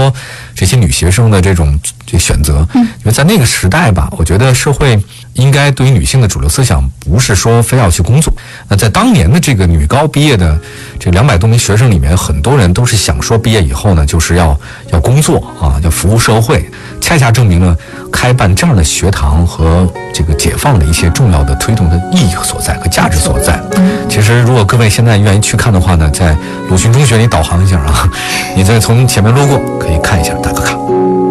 多这些女学生的这选择。因为在那个时代吧，我觉得社会应该对于女性的主流思想不是说非要去工作。那在当年的这个女高毕业的这200多名学生里面，很多人都是想说毕业以后呢，就是要工作啊，要服务社会，恰恰证明了开办这样的学堂和这个解放的一些重要的推动的意义所在和价值所在。其实如果各位现在愿意去看的话呢，在鲁迅中学里导航一下啊，你再从前面路过可以看一下，打个卡。